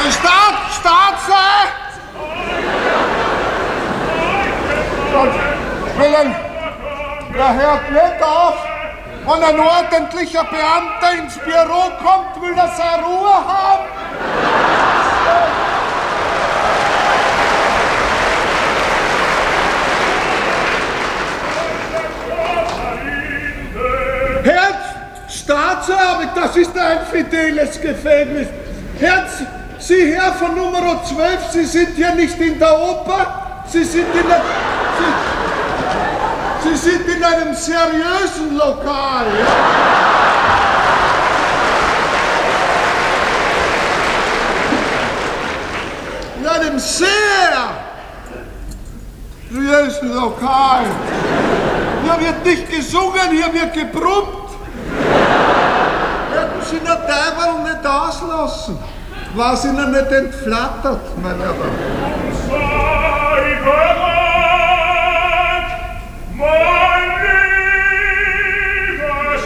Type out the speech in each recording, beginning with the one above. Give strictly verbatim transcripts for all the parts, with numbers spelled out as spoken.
Staat, Staatsei! Willen, der hört nicht auf. Wenn ein ordentlicher Beamter ins Büro kommt, will er seine Ruhe haben. Herz, Staatserbe, das ist ein fideles Gefängnis. Herz, Sie Herr von Nummer zwölf, Sie sind hier nicht in der Oper, Sie sind in der... Sie, Sie sind in einem seriösen Lokal. Ja? In einem sehr seriösen Lokal. Hier wird nicht gesungen, hier wird gebrummt. Hätten Sie den Teufel nicht auslassen, war es Ihnen nicht entflattert, mein Herr. Mein lieber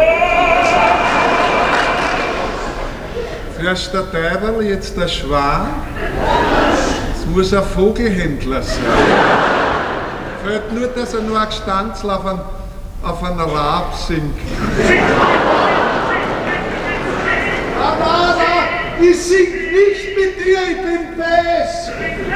Schwan! Erst der Teufel, jetzt der Schwan. Es muss ein Vogelhändler sein. Fällt nur, dass er nur ein Gestanzl auf einen, auf einen Rab singt. Nein, nein, nein, ich sing nicht mit dir, ich bin Bess.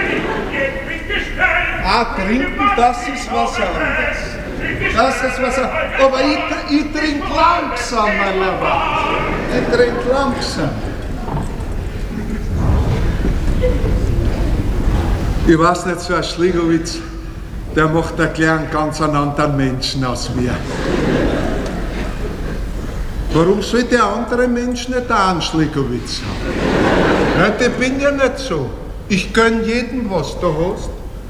Ah, trinken, das ist was anderes. Das ist was anderes. Aber ich, ich trinke langsam, mein Lieber. Ich trinke langsam. Ich weiß nicht, so ein Schligowitz, der macht da gleich einen ganz anderen Menschen aus mir. Warum soll der andere Mensch nicht auch einen Schligowitz haben? Ja, ich bin ja nicht so. Ich gönn jedem, was du hast.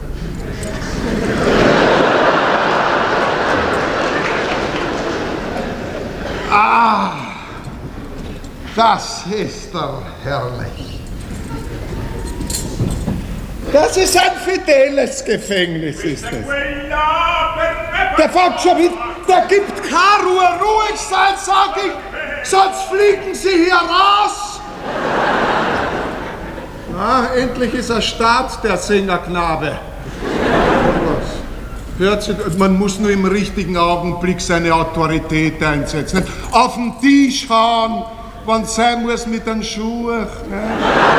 Ah, das ist doch herrlich. Das ist ein fideles Gefängnis, ist es. Der fängt schon wieder, der gibt keine Ruhe, ruhig sein, sag ich, sonst fliegen Sie hier raus. Ah, endlich ist er Staat, der Sängerknabe. Hört sich, man muss nur im richtigen Augenblick seine Autorität einsetzen. Auf den Tisch hauen, wenn es sein muss mit den Schuhen. Ne?